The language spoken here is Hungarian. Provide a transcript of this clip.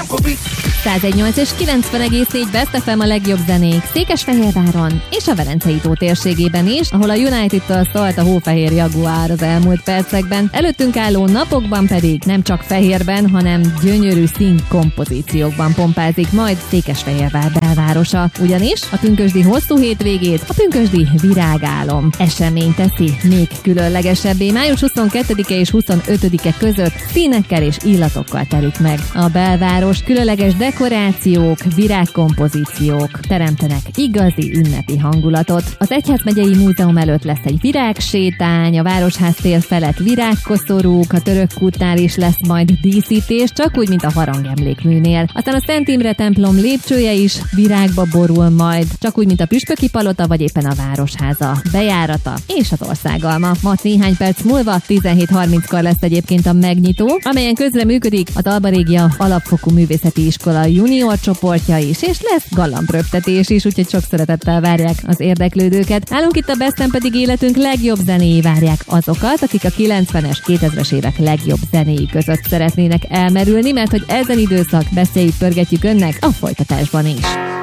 101.8 és 90,4 Best FM a legjobb zenék Székesfehérváron és a Velencei tó térségében is, ahol a United-től szólt a hófehér Jaguar az elmúlt percekben. Előttünk álló napokban pedig nem csak fehérben, hanem gyönyörű színkompozíciókban pompázik majd Székesfehérvár belvárosa. Ugyanis a pünkösdi hosszú hétvégét a pünkösdi virágálom esemény teszi még különlegesebbé. Május 22-e és 25-e között színekkel és illatokkal telik meg a belváros. Különleges dekorációk, virágkompozíciók teremtenek igazi ünnepi hangulatot. Az Egyházmegyei Múzeum előtt lesz egy virágsétány, a Városház tér felett virágkoszorúk, a Török kútnál is lesz majd díszítés, csak úgy, mint a Harangemlékműnél. Aztán a Szent Imre templom lépcsője is virágba borul majd, csak úgy, mint a Püspöki palota, vagy éppen a Városháza bejárata és az Országalma. Ma néhány perc múlva 17:30-kor lesz egyébként a megnyitó, amelyen közreműködik az Alba Régia Alapfokú Művészeti Iskola junior csoportja is, és lesz galambröptetés is, úgyhogy sok szeretettel várják az érdeklődőket. Nálunk itt a Besten pedig életünk legjobb zenéi várják azokat, akik a 90-es, 2000-es évek legjobb zenéi között szeretnének elmerülni, mert hogy ezen időszak beszéljük, pörgetjük önnek a folytatásban is.